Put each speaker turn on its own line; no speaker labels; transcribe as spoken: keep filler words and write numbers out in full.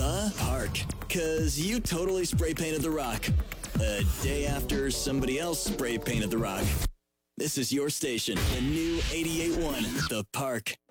The Park. Cause you totally spray painted the rock. A day after somebody else spray painted the rock. This is your station, the new eighty-eight point one, The Park.